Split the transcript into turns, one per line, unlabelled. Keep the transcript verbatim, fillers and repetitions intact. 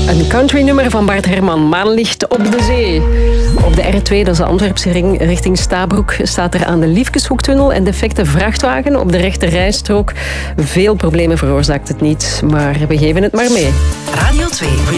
Een countrynummer van Bart Herman, Maanlicht op de zee. Op de R twee, dat is de Antwerpse ring, richting Stabroek, staat er aan de Liefkeshoektunnel een defecte vrachtwagen op de rechte rijstrook. Veel problemen veroorzaakt het niet, maar we geven het maar mee.
Radio twee.